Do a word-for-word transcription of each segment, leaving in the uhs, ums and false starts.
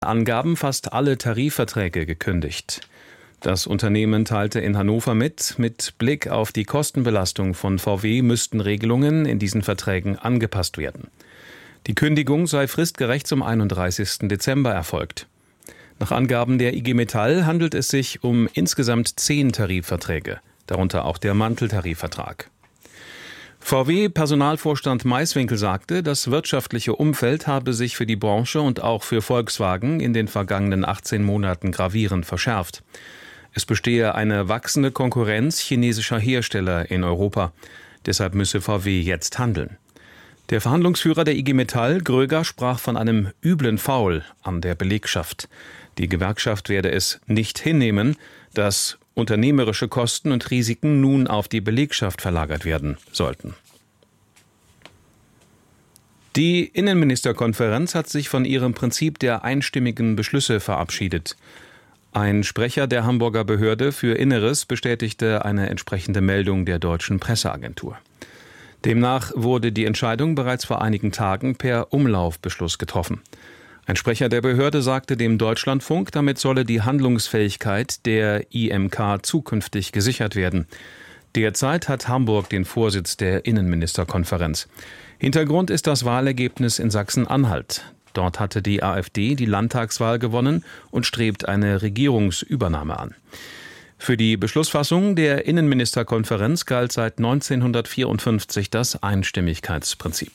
Angaben fast alle Tarifverträge gekündigt. Das Unternehmen teilte in Hannover mit, mit Blick auf die Kostenbelastung von V W müssten Regelungen in diesen Verträgen angepasst werden. Die Kündigung sei fristgerecht zum einunddreißigsten Dezember erfolgt. Nach Angaben der I G Metall handelt es sich um insgesamt zehn Tarifverträge, darunter auch der Manteltarifvertrag. V W-Personalvorstand Maiswinkel sagte, das wirtschaftliche Umfeld habe sich für die Branche und auch für Volkswagen in den vergangenen achtzehn Monaten gravierend verschärft. Es bestehe eine wachsende Konkurrenz chinesischer Hersteller in Europa. Deshalb müsse V W jetzt handeln. Der Verhandlungsführer der I G Metall, Gröger, sprach von einem üblen Foul an der Belegschaft. Die Gewerkschaft werde es nicht hinnehmen, dass unternehmerische Kosten und Risiken nun auf die Belegschaft verlagert werden sollten. Die Innenministerkonferenz hat sich von ihrem Prinzip der einstimmigen Beschlüsse verabschiedet. Ein Sprecher der Hamburger Behörde für Inneres bestätigte eine entsprechende Meldung der deutschen Presseagentur. Demnach wurde die Entscheidung bereits vor einigen Tagen per Umlaufbeschluss getroffen. Ein Sprecher der Behörde sagte dem Deutschlandfunk, damit solle die Handlungsfähigkeit der I M K zukünftig gesichert werden. Derzeit hat Hamburg den Vorsitz der Innenministerkonferenz. Hintergrund ist das Wahlergebnis in Sachsen-Anhalt. Dort hatte die AfD die Landtagswahl gewonnen und strebt eine Regierungsübernahme an. Für die Beschlussfassung der Innenministerkonferenz galt seit neunzehnhundertvierundfünfzig das Einstimmigkeitsprinzip.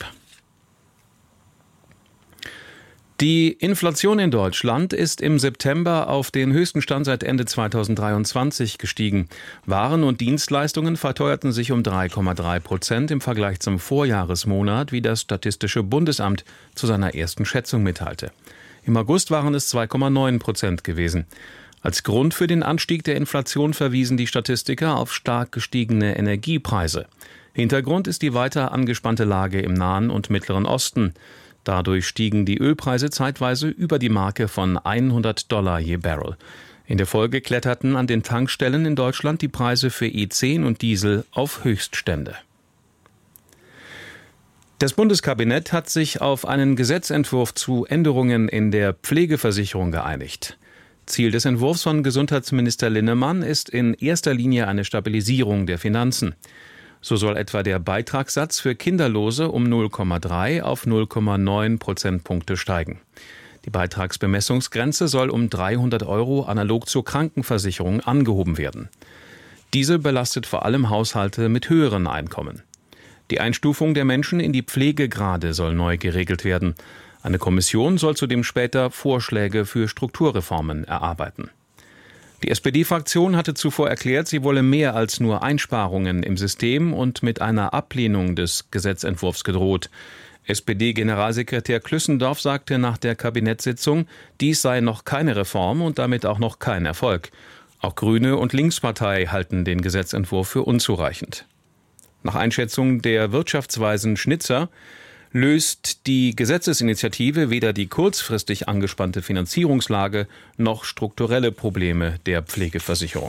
Die Inflation in Deutschland ist im September auf den höchsten Stand seit Ende zweitausenddreiundzwanzig gestiegen. Waren und Dienstleistungen verteuerten sich um drei Komma drei Prozent im Vergleich zum Vorjahresmonat, wie das Statistische Bundesamt zu seiner ersten Schätzung mitteilte. Im August waren es zwei Komma neun Prozent gewesen. Als Grund für den Anstieg der Inflation verwiesen die Statistiker auf stark gestiegene Energiepreise. Hintergrund ist die weiter angespannte Lage im Nahen und Mittleren Osten. Dadurch stiegen die Ölpreise zeitweise über die Marke von hundert Dollar je Barrel. In der Folge kletterten an den Tankstellen in Deutschland die Preise für E zehn und Diesel auf Höchststände. Das Bundeskabinett hat sich auf einen Gesetzentwurf zu Änderungen in der Pflegeversicherung geeinigt. Ziel des Entwurfs von Gesundheitsminister Linnemann ist in erster Linie eine Stabilisierung der Finanzen. So soll etwa der Beitragssatz für Kinderlose um null Komma drei auf null Komma neun Prozentpunkte steigen. Die Beitragsbemessungsgrenze soll um dreihundert Euro analog zur Krankenversicherung angehoben werden. Diese belastet vor allem Haushalte mit höheren Einkommen. Die Einstufung der Menschen in die Pflegegrade soll neu geregelt werden. Eine Kommission soll zudem später Vorschläge für Strukturreformen erarbeiten. Die S P D-Fraktion hatte zuvor erklärt, sie wolle mehr als nur Einsparungen im System und mit einer Ablehnung des Gesetzentwurfs gedroht. S P D-Generalsekretär Klüssendorf sagte nach der Kabinettssitzung, dies sei noch keine Reform und damit auch noch kein Erfolg. Auch Grüne und Linkspartei halten den Gesetzentwurf für unzureichend. Nach Einschätzung der Wirtschaftsweisen Schnitzer löst die Gesetzesinitiative weder die kurzfristig angespannte Finanzierungslage noch strukturelle Probleme der Pflegeversicherung.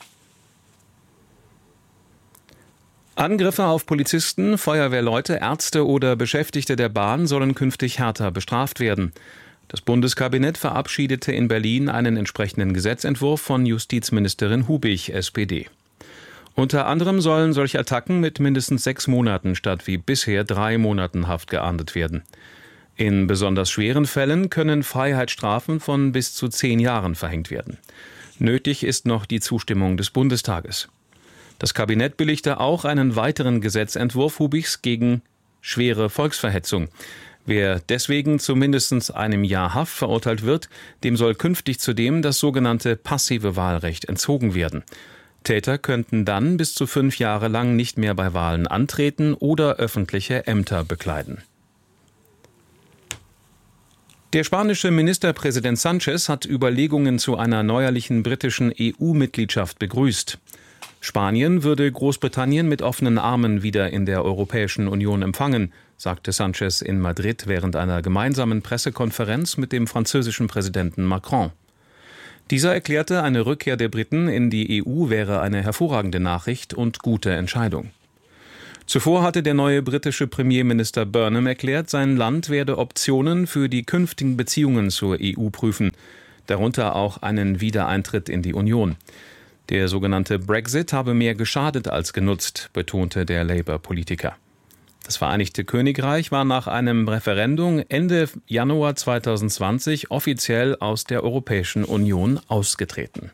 Angriffe auf Polizisten, Feuerwehrleute, Ärzte oder Beschäftigte der Bahn sollen künftig härter bestraft werden. Das Bundeskabinett verabschiedete in Berlin einen entsprechenden Gesetzentwurf von Justizministerin Hubig, S P D. Unter anderem sollen solche Attacken mit mindestens sechs Monaten statt wie bisher drei Monaten Haft geahndet werden. In besonders schweren Fällen können Freiheitsstrafen von bis zu zehn Jahren verhängt werden. Nötig ist noch die Zustimmung des Bundestages. Das Kabinett billigte auch einen weiteren Gesetzentwurf Hubigs gegen schwere Volksverhetzung. Wer deswegen zu mindestens einem Jahr Haft verurteilt wird, dem soll künftig zudem das sogenannte passive Wahlrecht entzogen werden. Täter könnten dann bis zu fünf Jahre lang nicht mehr bei Wahlen antreten oder öffentliche Ämter bekleiden. Der spanische Ministerpräsident Sánchez hat Überlegungen zu einer neuerlichen britischen E U-Mitgliedschaft begrüßt. Spanien würde Großbritannien mit offenen Armen wieder in der Europäischen Union empfangen, sagte Sánchez in Madrid während einer gemeinsamen Pressekonferenz mit dem französischen Präsidenten Macron. Dieser erklärte, eine Rückkehr der Briten in die E U wäre eine hervorragende Nachricht und gute Entscheidung. Zuvor hatte der neue britische Premierminister Burnham erklärt, sein Land werde Optionen für die künftigen Beziehungen zur E U prüfen, darunter auch einen Wiedereintritt in die Union. Der sogenannte Brexit habe mehr geschadet als genutzt, betonte der Labour-Politiker. Das Vereinigte Königreich war nach einem Referendum Ende Januar zweitausendzwanzig offiziell aus der Europäischen Union ausgetreten.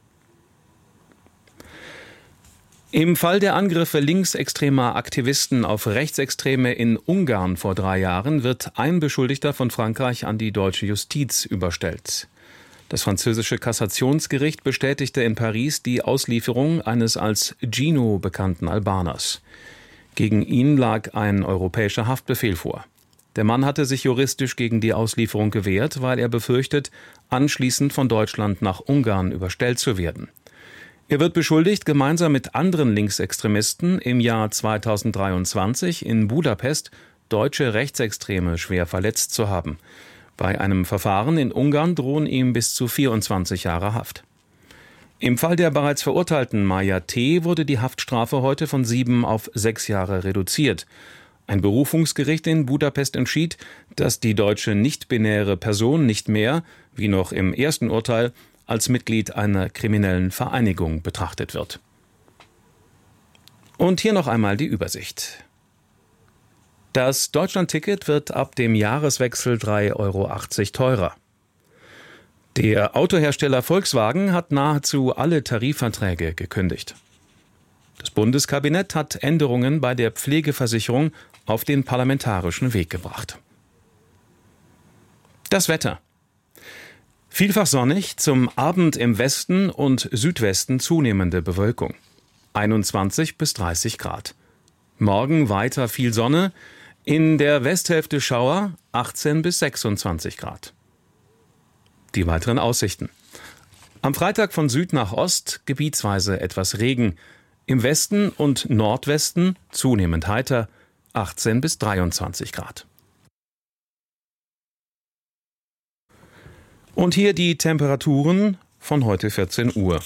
Im Fall der Angriffe linksextremer Aktivisten auf Rechtsextreme in Ungarn vor drei Jahren wird ein Beschuldigter von Frankreich an die deutsche Justiz überstellt. Das französische Kassationsgericht bestätigte in Paris die Auslieferung eines als Gino bekannten Albaners. Gegen ihn lag ein europäischer Haftbefehl vor. Der Mann hatte sich juristisch gegen die Auslieferung gewehrt, weil er befürchtet, anschließend von Deutschland nach Ungarn überstellt zu werden. Er wird beschuldigt, gemeinsam mit anderen Linksextremisten im Jahr zweitausenddreiundzwanzig in Budapest deutsche Rechtsextreme schwer verletzt zu haben. Bei einem Verfahren in Ungarn drohen ihm bis zu vierundzwanzig Jahre Haft. Im Fall der bereits verurteilten Maja T. wurde die Haftstrafe heute von sieben auf sechs Jahre reduziert. Ein Berufungsgericht in Budapest entschied, dass die deutsche nicht-binäre Person nicht mehr, wie noch im ersten Urteil, als Mitglied einer kriminellen Vereinigung betrachtet wird. Und hier noch einmal die Übersicht. Das Deutschland-Ticket wird ab dem Jahreswechsel drei Euro achtzig teurer. Der Autohersteller Volkswagen hat nahezu alle Tarifverträge gekündigt. Das Bundeskabinett hat Änderungen bei der Pflegeversicherung auf den parlamentarischen Weg gebracht. Das Wetter. Vielfach sonnig, zum Abend im Westen und Südwesten zunehmende Bewölkung. einundzwanzig bis dreißig Grad. Morgen weiter viel Sonne, in der Westhälfte Schauer, achtzehn bis sechsundzwanzig Grad. Die weiteren Aussichten. Am Freitag von Süd nach Ost gebietsweise etwas Regen. Im Westen und Nordwesten zunehmend heiter, achtzehn bis dreiundzwanzig Grad. Und hier die Temperaturen von heute vierzehn Uhr.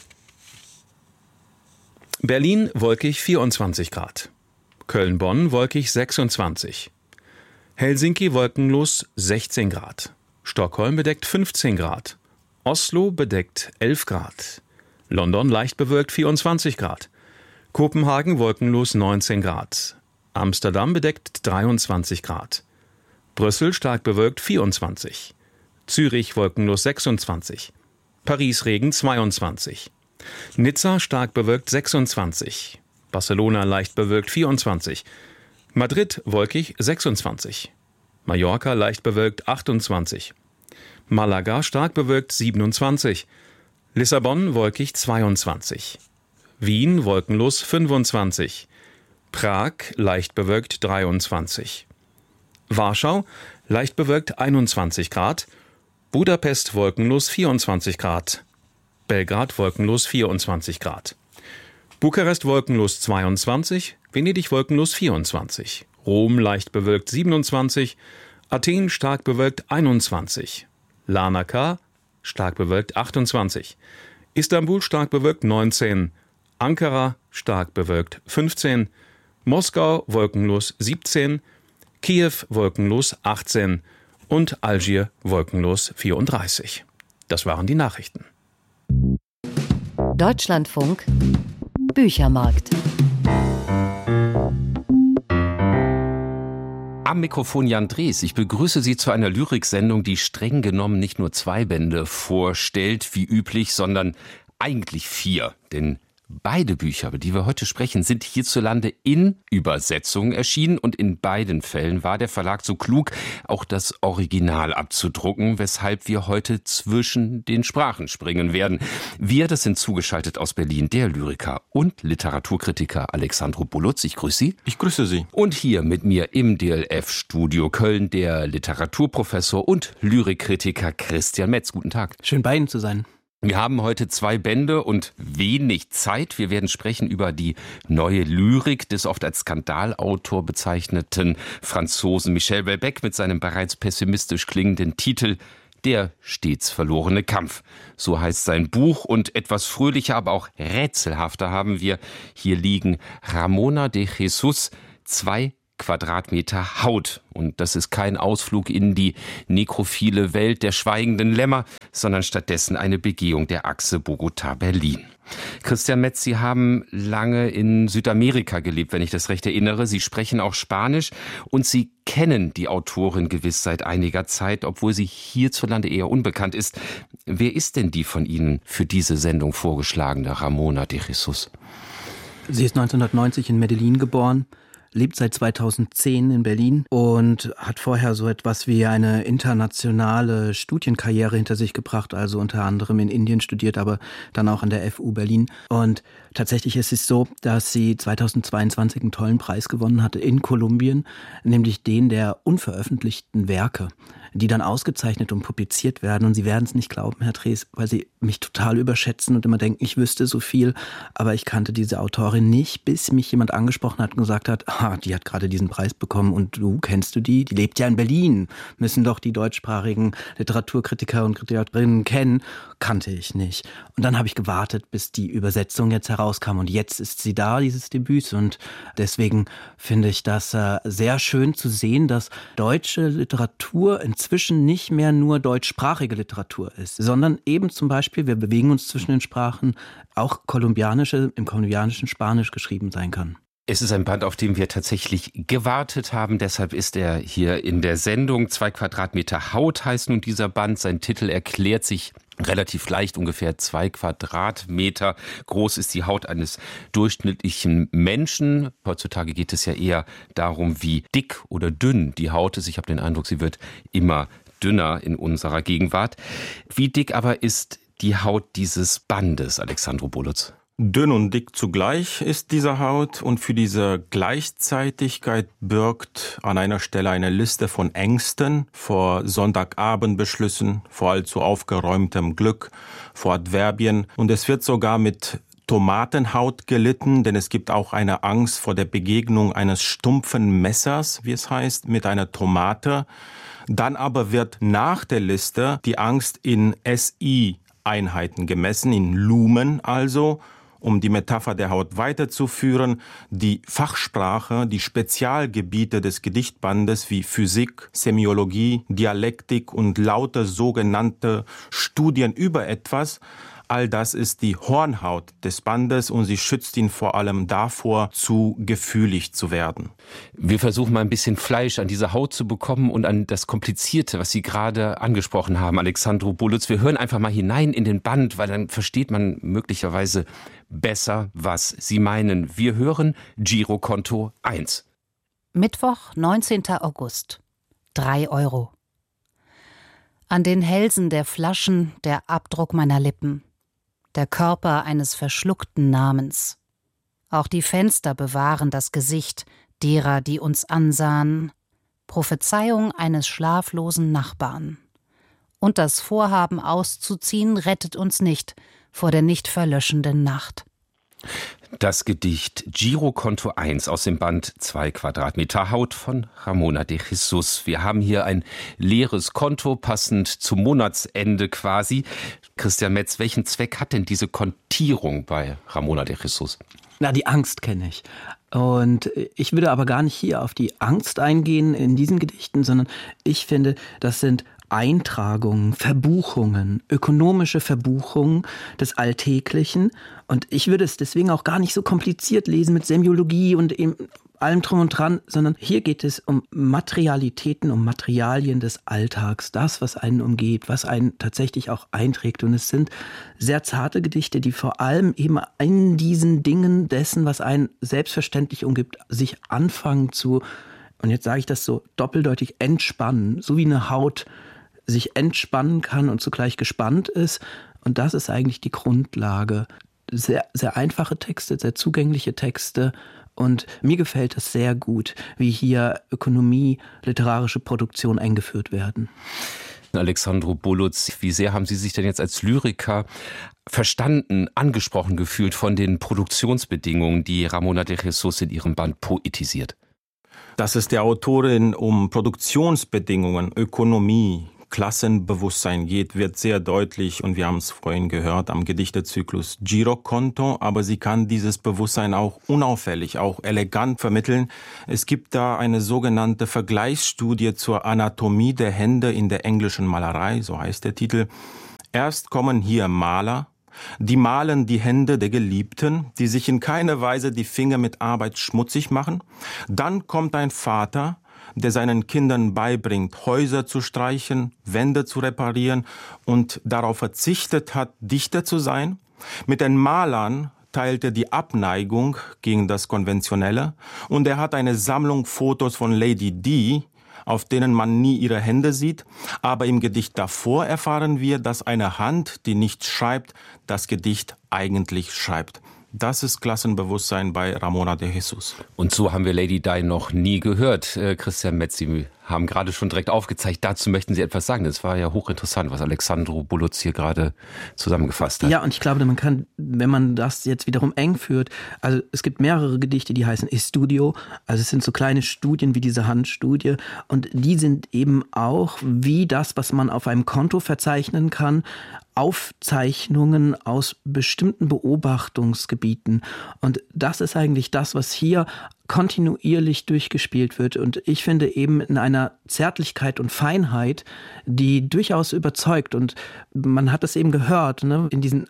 Berlin wolkig vierundzwanzig Grad. Köln-Bonn wolkig sechsundzwanzig. Helsinki wolkenlos sechzehn Grad. Stockholm bedeckt fünfzehn Grad. Oslo bedeckt elf Grad. London leicht bewölkt vierundzwanzig Grad. Kopenhagen wolkenlos neunzehn Grad. Amsterdam bedeckt dreiundzwanzig Grad. Brüssel stark bewölkt vierundzwanzig. Zürich wolkenlos sechsundzwanzig. Paris Regen zweiundzwanzig. Nizza stark bewölkt sechsundzwanzig. Barcelona leicht bewölkt vierundzwanzig. Madrid wolkig sechsundzwanzig. Mallorca leicht bewölkt achtundzwanzig. Malaga stark bewölkt siebenundzwanzig. Lissabon wolkig zweiundzwanzig. Wien wolkenlos fünfundzwanzig. Prag leicht bewölkt dreiundzwanzig. Warschau leicht bewölkt einundzwanzig Grad. Budapest wolkenlos vierundzwanzig Grad. Belgrad wolkenlos vierundzwanzig Grad. Bukarest wolkenlos zweiundzwanzig, Venedig wolkenlos vierundzwanzig. Rom leicht bewölkt siebenundzwanzig. Athen stark bewölkt einundzwanzig. Larnaca stark bewölkt achtundzwanzig. Istanbul stark bewölkt neunzehn. Ankara stark bewölkt fünfzehn. Moskau wolkenlos siebzehn. Kiew wolkenlos achtzehn. Und Algier wolkenlos vierunddreißig. Das waren die Nachrichten. Deutschlandfunk Büchermarkt. Am Mikrofon Jan Drees. Ich begrüße Sie zu einer Lyriksendung, die streng genommen nicht nur zwei Bände vorstellt, wie üblich, sondern eigentlich vier. Denn beide Bücher, über die wir heute sprechen, sind hierzulande in Übersetzungen erschienen und in beiden Fällen war der Verlag so klug, auch das Original abzudrucken, weshalb wir heute zwischen den Sprachen springen werden. Wir, das sind zugeschaltet aus Berlin, der Lyriker und Literaturkritiker Alexandro Bulutz. Ich grüße Sie. Ich grüße Sie. Und hier mit mir im D L F-Studio Köln der Literaturprofessor und Lyrikkritiker Christian Metz. Guten Tag. Schön bei Ihnen zu sein. Wir haben heute zwei Bände und wenig Zeit. Wir werden sprechen über die neue Lyrik des oft als Skandalautor bezeichneten Franzosen Michel Houellebecq mit seinem bereits pessimistisch klingenden Titel Der stets verlorene Kampf. So heißt sein Buch, und etwas fröhlicher, aber auch rätselhafter haben wir hier liegen. Ramona de Jesus, zwei Quadratmeter Haut. Und das ist kein Ausflug in die nekrophile Welt der schweigenden Lämmer, sondern stattdessen eine Begehung der Achse Bogotá-Berlin. Christian Metz, Sie haben lange in Südamerika gelebt, wenn ich das recht erinnere. Sie sprechen auch Spanisch und Sie kennen die Autorin gewiss seit einiger Zeit, obwohl sie hierzulande eher unbekannt ist. Wer ist denn die von Ihnen für diese Sendung vorgeschlagene Ramona de Jesus? Sie ist neunzehnhundertneunzig in Medellin geboren, lebt seit zweitausendzehn in Berlin und hat vorher so etwas wie eine internationale Studienkarriere hinter sich gebracht, also unter anderem in Indien studiert, aber dann auch an der F U Berlin. Und tatsächlich ist es so, dass sie zweitausendzweiundzwanzig einen tollen Preis gewonnen hatte in Kolumbien, nämlich den der unveröffentlichten Werke, die dann ausgezeichnet und publiziert werden. Und Sie werden es nicht glauben, Herr Drees, weil Sie mich total überschätzen und immer denken, ich wüsste so viel. Aber ich kannte diese Autorin nicht, bis mich jemand angesprochen hat und gesagt hat, ah, die hat gerade diesen Preis bekommen und du, kennst du die? Die lebt ja in Berlin. Müssen doch die deutschsprachigen Literaturkritiker und Kritikerinnen kennen. Kannte ich nicht. Und dann habe ich gewartet, bis die Übersetzung jetzt herauskam. Und jetzt ist sie da, dieses Debüt. Und deswegen finde ich das äh, sehr schön zu sehen, dass deutsche Literatur inzwischen nicht mehr nur deutschsprachige Literatur ist, sondern eben zum Beispiel, wir bewegen uns zwischen den Sprachen, auch kolumbianische, im kolumbianischen Spanisch geschrieben sein kann. Es ist ein Band, auf den wir tatsächlich gewartet haben. Deshalb ist er hier in der Sendung. Zwei Quadratmeter Haut heißt nun dieser Band. Sein Titel erklärt sich relativ leicht. Ungefähr zwei Quadratmeter groß ist die Haut eines durchschnittlichen Menschen. Heutzutage geht es ja eher darum, wie dick oder dünn die Haut ist. Ich habe den Eindruck, sie wird immer dünner in unserer Gegenwart. Wie dick aber ist die Haut dieses Bandes, Alexandro Bolutz? Dünn und dick zugleich ist diese Haut, und für diese Gleichzeitigkeit birgt an einer Stelle eine Liste von Ängsten vor Sonntagabendbeschlüssen, vor allzu aufgeräumtem Glück, vor Adverbien, und es wird sogar mit Tomatenhaut gelitten, denn es gibt auch eine Angst vor der Begegnung eines stumpfen Messers, wie es heißt, mit einer Tomate. Dann aber wird nach der Liste die Angst in S I-Einheiten gemessen, in Lumen also. Um die Metapher der Haut weiterzuführen, die Fachsprache, die Spezialgebiete des Gedichtbandes wie Physik, Semiologie, Dialektik und lauter sogenannte Studien über etwas, all das ist die Hornhaut des Bandes, und sie schützt ihn vor allem davor, zu gefühlig zu werden. Wir versuchen mal ein bisschen Fleisch an diese Haut zu bekommen und an das Komplizierte, was Sie gerade angesprochen haben, Alexandro Bolutz. Wir hören einfach mal hinein in den Band, weil dann versteht man möglicherweise besser, was Sie meinen. Wir hören Girokonto eins. Mittwoch, neunzehnter August. Drei Euro. An den Hälsen der Flaschen der Abdruck meiner Lippen. Der Körper eines verschluckten Namens. Auch die Fenster bewahren das Gesicht derer, die uns ansahen. Prophezeiung eines schlaflosen Nachbarn. Und das Vorhaben auszuziehen rettet uns nicht vor der nicht verlöschenden Nacht. Das Gedicht Girokonto eins aus dem Band Zwei Quadratmeter Haut von Ramona de Jesus. Wir haben hier ein leeres Konto, passend zum Monatsende quasi. Christian Metz, welchen Zweck hat denn diese Kontierung bei Ramona de Jesus? Na, die Angst kenne ich. Und ich würde aber gar nicht hier auf die Angst eingehen in diesen Gedichten, sondern ich finde, das sind Eintragungen, Verbuchungen, ökonomische Verbuchungen des Alltäglichen. Und ich würde es deswegen auch gar nicht so kompliziert lesen mit Semiologie und eben allem drum und dran, sondern hier geht es um Materialitäten, um Materialien des Alltags, das, was einen umgeht, was einen tatsächlich auch einträgt. Und es sind sehr zarte Gedichte, die vor allem eben in diesen Dingen dessen, was einen selbstverständlich umgibt, sich anfangen zu, und jetzt sage ich das so doppeldeutig, entspannen, so wie eine Haut sich entspannen kann und zugleich gespannt ist. Und das ist eigentlich die Grundlage. Sehr, sehr einfache Texte, sehr zugängliche Texte. Und mir gefällt es sehr gut, wie hier Ökonomie, literarische Produktion eingeführt werden. Alexandro Bolutz, wie sehr haben Sie sich denn jetzt als Lyriker verstanden, angesprochen gefühlt von den Produktionsbedingungen, die Ramona de Jesus in ihrem Band poetisiert? Dass es der Autorin um Produktionsbedingungen, Ökonomie, Klassenbewusstsein geht, wird sehr deutlich, und wir haben es vorhin gehört, am Gedichtezyklus Giroconto, aber sie kann dieses Bewusstsein auch unauffällig, auch elegant vermitteln. Es gibt da eine sogenannte Vergleichsstudie zur Anatomie der Hände in der englischen Malerei, so heißt der Titel. Erst kommen hier Maler, die malen die Hände der Geliebten, die sich in keiner Weise die Finger mit Arbeit schmutzig machen. Dann kommt ein Vater, der seinen Kindern beibringt, Häuser zu streichen, Wände zu reparieren und darauf verzichtet hat, Dichter zu sein. Mit den Malern teilt er die Abneigung gegen das Konventionelle, und er hat eine Sammlung Fotos von Lady Di, auf denen man nie ihre Hände sieht. Aber im Gedicht davor erfahren wir, dass eine Hand, die nicht schreibt, das Gedicht eigentlich schreibt. Das ist Klassenbewusstsein bei Ramona de Jesus. Und so haben wir Lady Di noch nie gehört. Äh, Christian Metz, Sie haben gerade schon direkt aufgezeigt. Dazu möchten Sie etwas sagen. Das war ja hochinteressant, was Alexandru Buluț hier gerade zusammengefasst hat. Ja, und ich glaube, man kann, wenn man das jetzt wiederum eng führt, also es gibt mehrere Gedichte, die heißen Estudio. Also es sind so kleine Studien wie diese Handstudie. Und die sind eben auch wie das, was man auf einem Konto verzeichnen kann, Aufzeichnungen aus bestimmten Beobachtungsgebieten. Und das ist eigentlich das, was hier kontinuierlich durchgespielt wird. Und ich finde eben in einer Zärtlichkeit und Feinheit, die durchaus überzeugt. Und man hat es eben gehört, ne, in diesen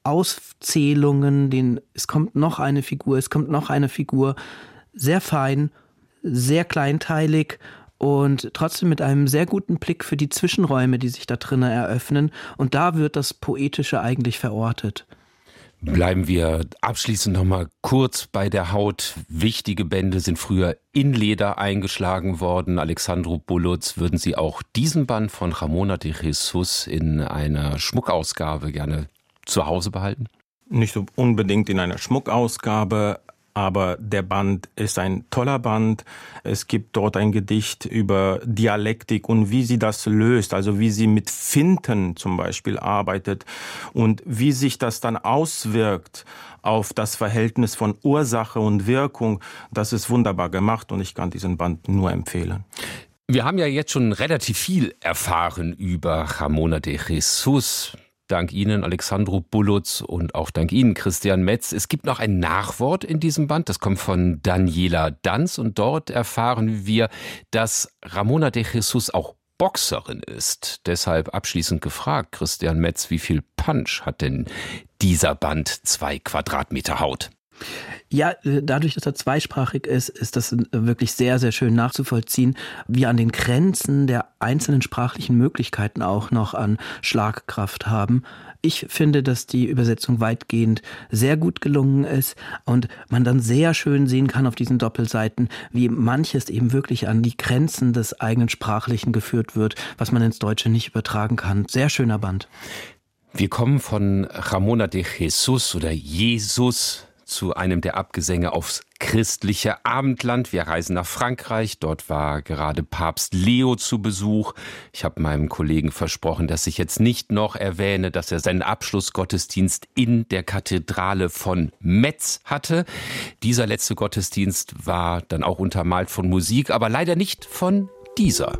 Auszählungen, den, es kommt noch eine Figur, es kommt noch eine Figur, sehr fein, sehr kleinteilig und trotzdem mit einem sehr guten Blick für die Zwischenräume, die sich da drinnen eröffnen. Und da wird das Poetische eigentlich verortet. Bleiben wir abschließend noch mal kurz bei der Haut. Wichtige Bände sind früher in Leder eingeschlagen worden. Alexandru Buluț, würden Sie auch diesen Band von Ramona de Jesus in einer Schmuckausgabe gerne zu Hause behalten? Nicht so unbedingt in einer Schmuckausgabe, aber der Band ist ein toller Band. Es gibt dort ein Gedicht über Dialektik und wie sie das löst, also wie sie mit Finten zum Beispiel arbeitet und wie sich das dann auswirkt auf das Verhältnis von Ursache und Wirkung. Das ist wunderbar gemacht und ich kann diesen Band nur empfehlen. Wir haben ja jetzt schon relativ viel erfahren über Ramona de Jesus. Dank Ihnen, Alexandru Buluț, und auch dank Ihnen, Christian Metz. Es gibt noch ein Nachwort in diesem Band, das kommt von Daniela Danz, und dort erfahren wir, dass Ramona de Jesus auch Boxerin ist. Deshalb abschließend gefragt, Christian Metz, wie viel Punch hat denn dieser Band zwei Quadratmeter Haut? Ja, dadurch, dass er zweisprachig ist, ist das wirklich sehr, sehr schön nachzuvollziehen, wie an den Grenzen der einzelnen sprachlichen Möglichkeiten auch noch an Schlagkraft haben. Ich finde, dass die Übersetzung weitgehend sehr gut gelungen ist und man dann sehr schön sehen kann auf diesen Doppelseiten, wie manches eben wirklich an die Grenzen des eigenen Sprachlichen geführt wird, was man ins Deutsche nicht übertragen kann. Sehr schöner Band. Wir kommen von Ramona de Jesus oder Jesus zu einem der Abgesänge aufs christliche Abendland. Wir reisen nach Frankreich. Dort war gerade Papst Leo zu Besuch. Ich habe meinem Kollegen versprochen, dass ich jetzt nicht noch erwähne, dass er seinen Abschlussgottesdienst in der Kathedrale von Metz hatte. Dieser letzte Gottesdienst war dann auch untermalt von Musik, aber leider nicht von dieser.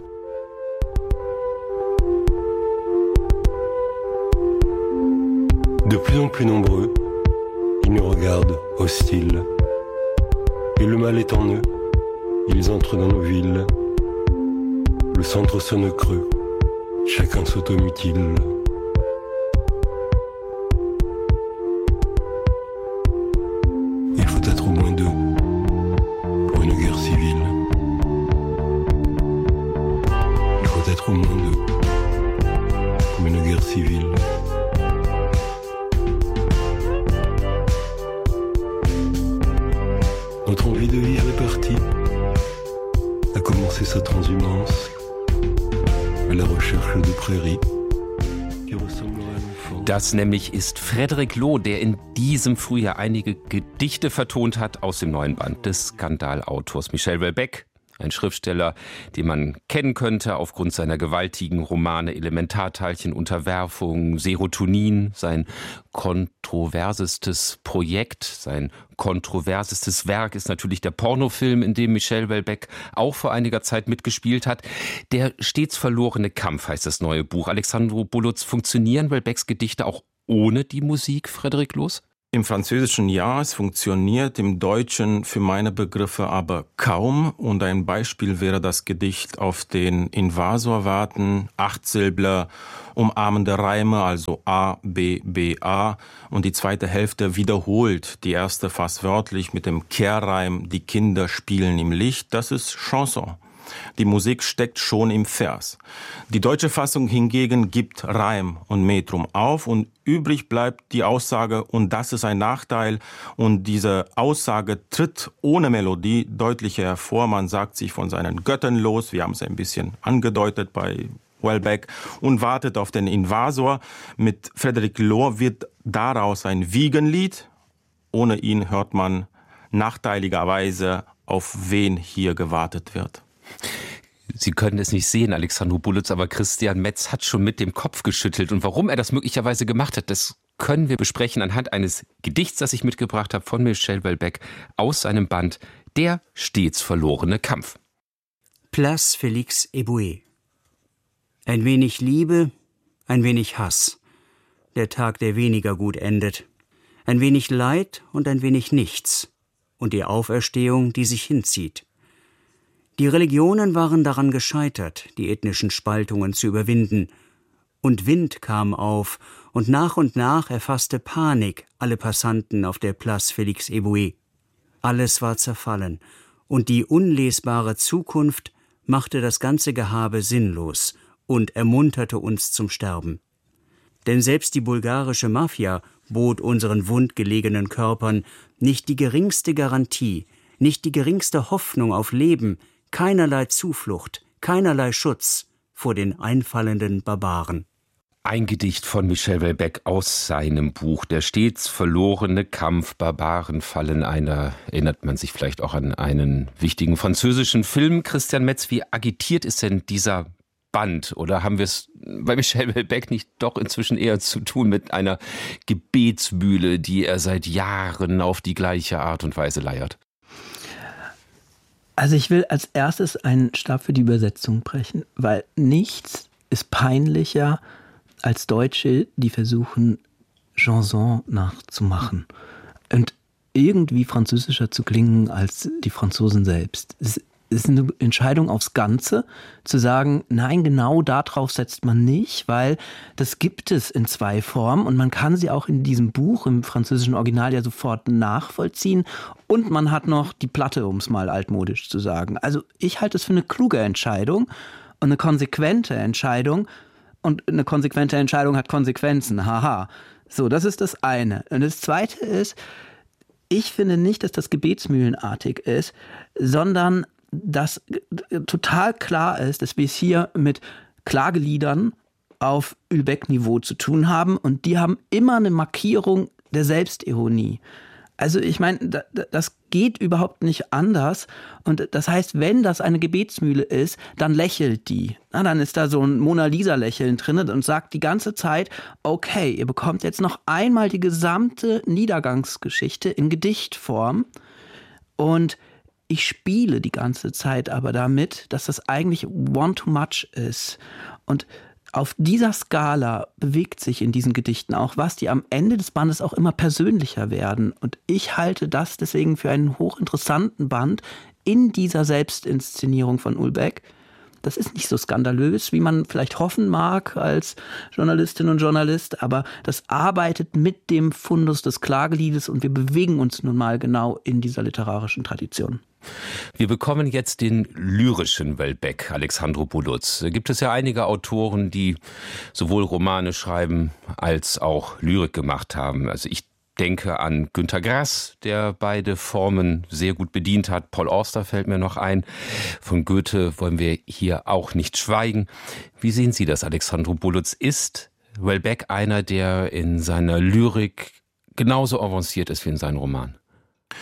De plus en plus nombreux, ils nous regardent hostiles. Et le mal est en eux, ils entrent dans nos villes. Le centre sonne creux, chacun s'automutile. Il faut être au moins deux pour une guerre civile. Il faut être au moins deux pour une guerre civile. Notre envie de vivre est partie, a commencé sa transhumance à la recherche de prairies qui ressembleraient à l'enfant. Das nämlich ist Frédéric Loh, der in diesem Frühjahr einige Gedichte vertont hat aus dem neuen Band des Skandalautors Michel Houellebecq. Ein Schriftsteller, den man kennen könnte aufgrund seiner gewaltigen Romane Elementarteilchen, Unterwerfung, Serotonin, sein kontroversestes Projekt, sein kontroversestes Werk ist natürlich der Pornofilm, in dem Michel Houellebecq auch vor einiger Zeit mitgespielt hat. Der stets verlorene Kampf heißt das neue Buch. Alexandru Buluț, funktionieren Houellebecqs Gedichte auch ohne die Musik, Frédéric Loos? Im Französischen ja, es funktioniert, im Deutschen für meine Begriffe aber kaum. Und ein Beispiel wäre das Gedicht auf den Invasor warten, Achtsilbler, umarmende Reime, also A, B, B, A. Und die zweite Hälfte wiederholt die erste fast wörtlich mit dem Kehrreim, die Kinder spielen im Licht. Das ist Chanson. Die Musik steckt schon im Vers. Die deutsche Fassung hingegen gibt Reim und Metrum auf und übrig bleibt die Aussage, und das ist ein Nachteil. Und diese Aussage tritt ohne Melodie deutlicher hervor. Man sagt sich von seinen Göttern los. Wir haben es ein bisschen angedeutet bei Houellebecq und wartet auf den Invasor. Mit Frédéric Loos wird daraus ein Wiegenlied. Ohne ihn hört man nachteiligerweise, auf wen hier gewartet wird. Sie können es nicht sehen, Alexandru Buluț, aber Christian Metz hat schon mit dem Kopf geschüttelt. Und warum er das möglicherweise gemacht hat, das können wir besprechen anhand eines Gedichts, das ich mitgebracht habe von Michel Houellebecq aus seinem Band Der stets verlorene Kampf. Place Félix Éboué. Ein wenig Liebe, ein wenig Hass. Der Tag, der weniger gut endet. Ein wenig Leid und ein wenig Nichts. Und die Auferstehung, die sich hinzieht. Die Religionen waren daran gescheitert, die ethnischen Spaltungen zu überwinden. Und Wind kam auf, und nach und nach erfasste Panik alle Passanten auf der Place Félix Éboué. Alles war zerfallen, und die unlesbare Zukunft machte das ganze Gehabe sinnlos und ermunterte uns zum Sterben. Denn selbst die bulgarische Mafia bot unseren wundgelegenen Körpern nicht die geringste Garantie, nicht die geringste Hoffnung auf Leben, keinerlei Zuflucht, keinerlei Schutz vor den einfallenden Barbaren. Ein Gedicht von Michel Houellebecq aus seinem Buch Der stets verlorene Kampf, Barbaren fallen. Einer erinnert man sich vielleicht auch an einen wichtigen französischen Film. Christian Metz, wie agitiert ist denn dieser Band? Oder haben wir es bei Michel Houellebecq nicht doch inzwischen eher zu tun mit einer Gebetsmühle, die er seit Jahren auf die gleiche Art und Weise leiert? Also ich will als erstes einen Stab für die Übersetzung brechen, weil nichts ist peinlicher als Deutsche, die versuchen, Chanson nachzumachen und irgendwie französischer zu klingen als die Franzosen selbst. Es ist eine Entscheidung aufs Ganze, zu sagen, nein, genau darauf setzt man nicht, weil das gibt es in zwei Formen und man kann sie auch in diesem Buch im französischen Original ja sofort nachvollziehen und man hat noch die Platte, um es mal altmodisch zu sagen. Also ich halte es für eine kluge Entscheidung und eine konsequente Entscheidung und eine konsequente Entscheidung hat Konsequenzen, haha. So, das ist das eine. Und das zweite ist, ich finde nicht, dass das gebetsmühlenartig ist, sondern dass total klar ist, dass wir es hier mit Klageliedern auf Houellebecq-Niveau zu tun haben und die haben immer eine Markierung der Selbstironie. Also ich meine, das geht überhaupt nicht anders und das heißt, wenn das eine Gebetsmühle ist, dann lächelt die. Na, dann ist da so ein Mona-Lisa-Lächeln drin und sagt die ganze Zeit, okay, ihr bekommt jetzt noch einmal die gesamte Niedergangsgeschichte in Gedichtform und ich spiele die ganze Zeit aber damit, dass das eigentlich one too much ist. Und auf dieser Skala bewegt sich in diesen Gedichten auch was, die am Ende des Bandes auch immer persönlicher werden. Und ich halte das deswegen für einen hochinteressanten Band in dieser Selbstinszenierung von Houellebecq. Das ist nicht so skandalös, wie man vielleicht hoffen mag als Journalistin und Journalist, aber das arbeitet mit dem Fundus des Klageliedes und wir bewegen uns nun mal genau in dieser literarischen Tradition. Wir bekommen jetzt den lyrischen Houellebecq, Alexandru Buluț. Gibt es ja einige Autoren, die sowohl Romane schreiben als auch Lyrik gemacht haben. Also ich denke an Günter Grass, der beide Formen sehr gut bedient hat. Paul Auster fällt mir noch ein. Von Goethe wollen wir hier auch nicht schweigen. Wie sehen Sie das, Alexandru Buluț? Ist Houellebecq einer, der in seiner Lyrik genauso avanciert ist wie in seinen Romanen?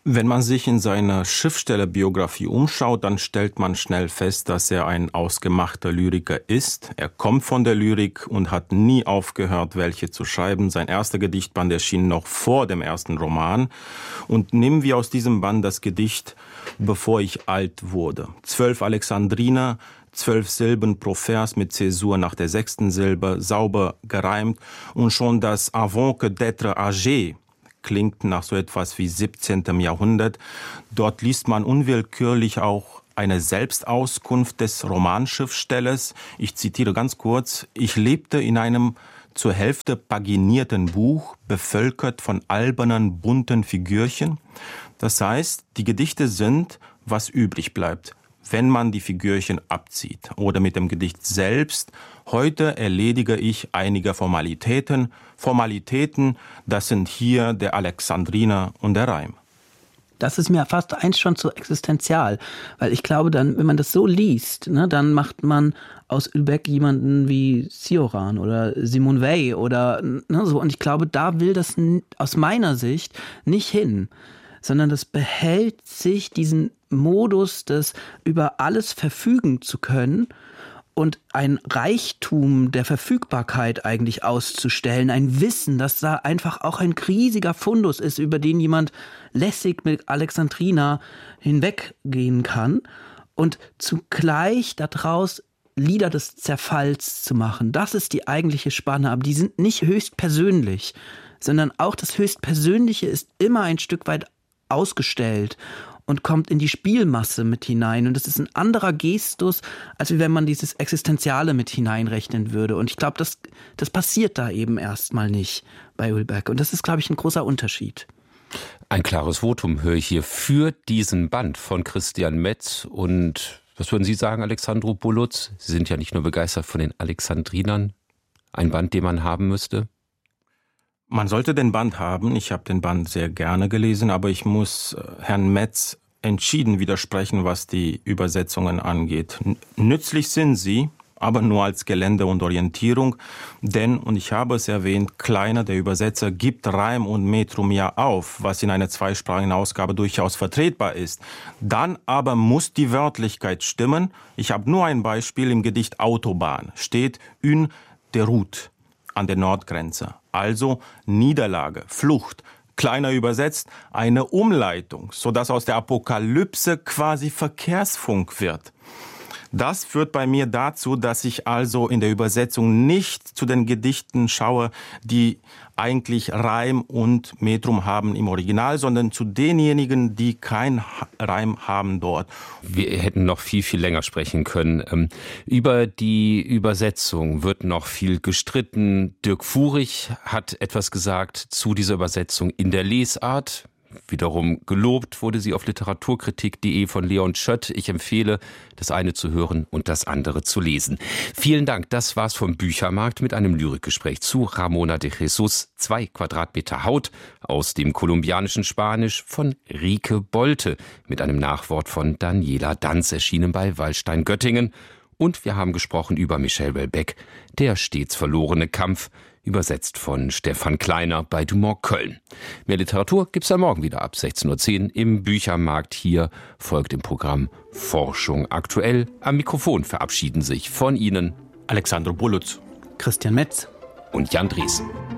Wenn man sich in seiner Schriftstellerbiografie umschaut, dann stellt man schnell fest, dass er ein ausgemachter Lyriker ist. Er kommt von der Lyrik und hat nie aufgehört, welche zu schreiben. Sein erster Gedichtband erschien noch vor dem ersten Roman. Und nehmen wir aus diesem Band das Gedicht »Bevor ich alt wurde«. Zwölf Alexandriner, zwölf Silben pro Vers mit Zäsur nach der sechsten Silbe, sauber gereimt. Und schon das »Avant que d'être âgé« klingt nach so etwas wie siebzehnten Jahrhundert. Dort liest man unwillkürlich auch eine Selbstauskunft des Romanschriftstellers. Ich zitiere ganz kurz: Ich lebte in einem zur Hälfte paginierten Buch, bevölkert von albernen, bunten Figürchen. Das heißt, die Gedichte sind, was übrig bleibt, wenn man die Figürchen abzieht. Oder mit dem Gedicht selbst: Heute erledige ich einige Formalitäten. Formalitäten, das sind hier der Alexandriner und der Reim. Das ist mir fast eins schon zu existenzial, weil ich glaube dann, wenn man das so liest, ne, dann macht man aus Houellebecq jemanden wie Cioran oder Simone Weil oder ne, so. Und ich glaube, da will das aus meiner Sicht nicht hin, sondern das behält sich diesen Modus des über alles verfügen zu können und ein Reichtum der Verfügbarkeit eigentlich auszustellen, ein Wissen, dass da einfach auch ein riesiger Fundus ist, über den jemand lässig mit Alexandrina hinweggehen kann und zugleich daraus Lieder des Zerfalls zu machen. Das ist die eigentliche Spanne, aber die sind nicht höchst persönlich, sondern auch das Höchstpersönliche ist immer ein Stück weit ausgestellt und kommt in die Spielmasse mit hinein. Und das ist ein anderer Gestus, als wenn man dieses Existenziale mit hineinrechnen würde. Und ich glaube, das, das passiert da eben erstmal nicht bei Houellebecq. Und das ist, glaube ich, ein großer Unterschied. Ein klares Votum höre ich hier für diesen Band von Christian Metz. Und was würden Sie sagen, Alexandru Bulutz? Sie sind ja nicht nur begeistert von den Alexandrinern. Ein Band, den man haben müsste? Man sollte den Band haben. Ich habe den Band sehr gerne gelesen, aber ich muss Herrn Metz entschieden widersprechen, was die Übersetzungen angeht. Nützlich sind sie, aber nur als Gelände und Orientierung. Denn, und ich habe es erwähnt, Kleiner, der Übersetzer, gibt Reim und Metrum ja auf, was in einer zweisprachigen Ausgabe durchaus vertretbar ist. Dann aber muss die Wörtlichkeit stimmen. Ich habe nur ein Beispiel. Im Gedicht Autobahn steht une de route an der Nordgrenze. Also Niederlage, Flucht. Kleiner übersetzt, eine Umleitung, sodass aus der Apokalypse quasi Verkehrsfunk wird. Das führt bei mir dazu, dass ich also in der Übersetzung nicht zu den Gedichten schaue, die eigentlich Reim und Metrum haben im Original, sondern zu denjenigen, die kein Reim haben dort. Wir hätten noch viel, viel länger sprechen können. Über die Übersetzung wird noch viel gestritten. Dirk Furich hat etwas gesagt zu dieser Übersetzung in der Lesart. Wiederum gelobt wurde sie auf literaturkritik punkt de von Leon Schött. Ich empfehle, das eine zu hören und das andere zu lesen. Vielen Dank, das war's vom Büchermarkt mit einem Lyrikgespräch zu Ramona de Jesus, zwei Quadratmeter Haut aus dem kolumbianischen Spanisch von Rike Bolte mit einem Nachwort von Daniela Danz, erschienen bei Wallstein Göttingen. Und wir haben gesprochen über Michel Houellebecq, Der stets verlorene Kampf, übersetzt von Stefan Kleiner bei Dumont Köln. Mehr Literatur gibt's dann morgen wieder ab sechzehn Uhr zehn im Büchermarkt. Hier folgt im Programm Forschung aktuell. Am Mikrofon verabschieden sich von Ihnen Alexandru Bulutz, Christian Metz und Jan Drießen.